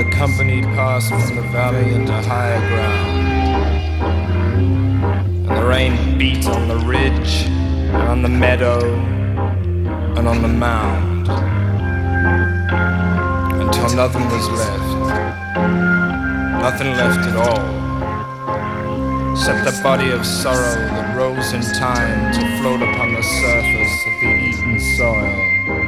the company passed from the valley into higher ground. And the rain beat on the ridge, and on the meadow, and on the mound, until nothing was left. Nothing left at all, except the body of sorrow that rose in time to float upon the surface of the eaten soil.